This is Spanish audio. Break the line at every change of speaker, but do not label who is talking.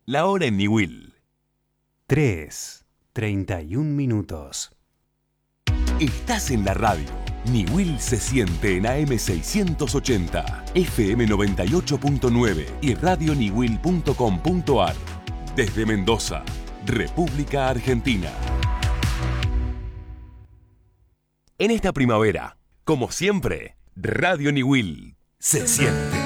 La hora en Niwil.
3:31.
Estás en la radio. Niwil se siente en AM 680, FM 98.9 y radioniwil.com.ar. Desde Mendoza, República Argentina. En esta primavera, como siempre, Radio Niwil se siente.